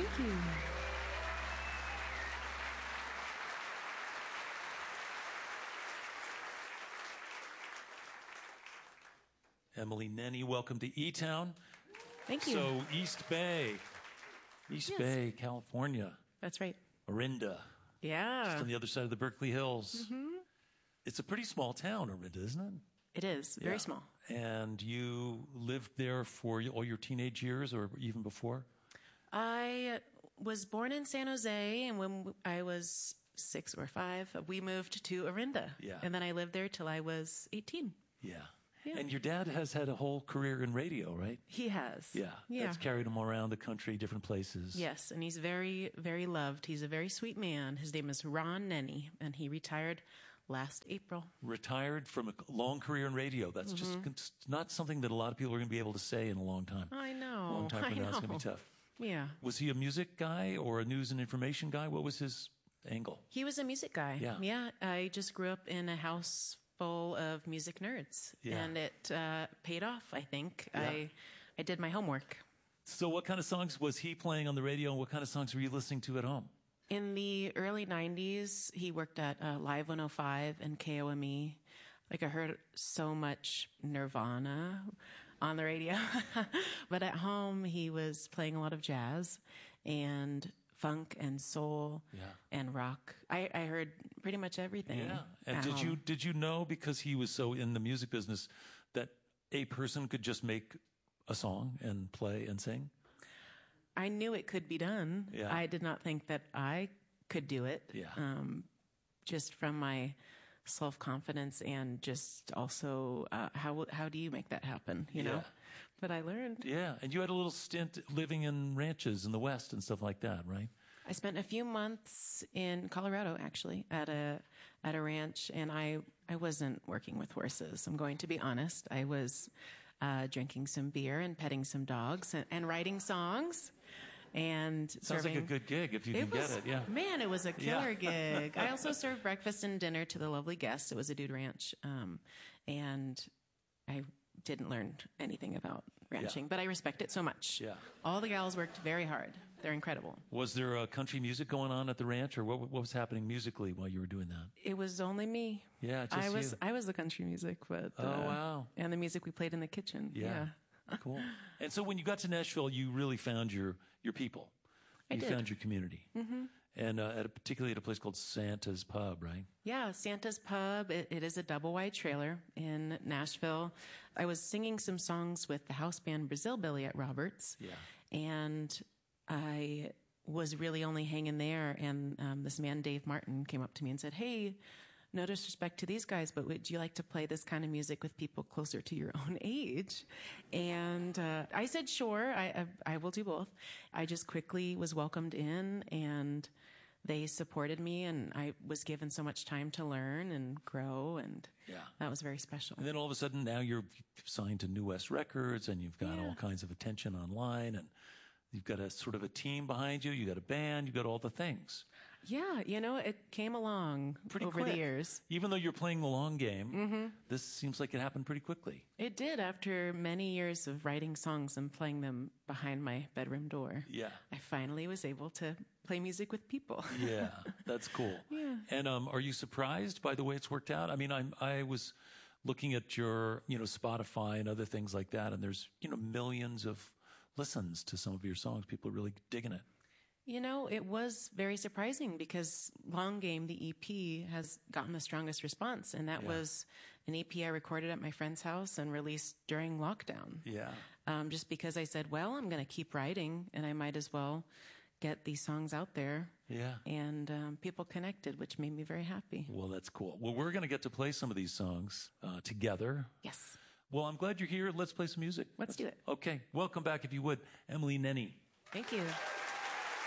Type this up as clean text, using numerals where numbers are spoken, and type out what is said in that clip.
Thank you. Emily Nenny, welcome to E-Town. Thank you. So East Bay, California. That's right. Orinda. Yeah. Just on the other side of the Berkeley Hills. Mm-hmm. It's a pretty small town, Orinda, isn't it? It is. Very small. And you lived there for all your teenage years or even before? I was born in San Jose, and when I was 6 or 5, we moved to Orinda. Yeah. And then I lived there till I was 18. Yeah. Yeah. And your dad has had a whole career in radio, right? He has. Yeah. That's carried him around the country, different places. Yes, and he's very, very loved. He's a very sweet man. His name is Ron Nenny, and he retired last April. Retired from a long career in radio. That's just not something that a lot of people are going to be able to say in a long time. I know. A long time from now, it's going to be tough. Yeah. Was he a music guy or a news and information guy? What was his angle? He was a music guy. Yeah. Yeah. I just grew up in a house full of music nerds, and it paid off, I think. Yeah. I did my homework. So what kind of songs was he playing on the radio, and what kind of songs were you listening to at home? In the early 90s, he worked at Live 105 and KOME. Like, I heard so much Nirvana on the radio. But at home, he was playing a lot of jazz and funk and soul and rock. I heard pretty much everything. Yeah. And did you know, because he was so in the music business, that a person could just make a song and play and sing? I knew it could be done. Yeah. I did not think that I could do it. Yeah. Just from my self-confidence and just also how do you make that happen, you know? But I learned. Yeah, and you had a little stint living in ranches in the West and stuff like that, right? I spent a few months in Colorado, actually, at a ranch, and I wasn't working with horses. I'm going to be honest. I was drinking some beer and petting some dogs and writing songs. And sounds like a good gig if you can get it. Yeah, man, it was a killer gig. I also served breakfast and dinner to the lovely guests. It was a dude ranch, and I didn't learn anything about ranching, but I respect it so much. Yeah, all the gals worked very hard. They're incredible. Was there country music going on at the ranch, or what was happening musically while you were doing that? It was only me. Yeah, just I was the country music, but wow, and the music we played in the kitchen. Yeah. Cool. And so when you got to Nashville, you really found your people. You found your community. Mm-hmm. And particularly at a place called Santa's Pub, right? Yeah, Santa's Pub. It is a double-wide trailer in Nashville. I was singing some songs with the house band Brazil Billy at Roberts. Yeah. And I was really only hanging there. And this man, Dave Martin, came up to me and said, "Hey, no disrespect to these guys, but would you like to play this kind of music with people closer to your own age?" And I said, sure, I will do both. I just quickly was welcomed in, and they supported me, and I was given so much time to learn and grow, and that was very special. And then all of a sudden, now you're signed to New West Records, and you've got all kinds of attention online, and you've got a sort of a team behind you. You got a band. You got all the things. Yeah, it came along pretty over quick. The years. Even though you're playing the long game, this seems like it happened pretty quickly. It did. After many years of writing songs and playing them behind my bedroom door, I finally was able to play music with people. Yeah, that's cool. Yeah. And are you surprised by the way it's worked out? I mean, I was looking at your, Spotify and other things like that, and there's, millions of listens to some of your songs. People are really digging it. It was very surprising because Long Game, the EP, has gotten the strongest response. And that was an EP I recorded at my friend's house and released during lockdown. Yeah. Just because I said, well, I'm going to keep writing and I might as well get these songs out there. Yeah. And people connected, which made me very happy. Well, that's cool. Well, we're going to get to play some of these songs together. Yes. Well, I'm glad you're here. Let's play some music. Let's do it. Okay. Welcome back, if you would, Emily Nenny. Thank you.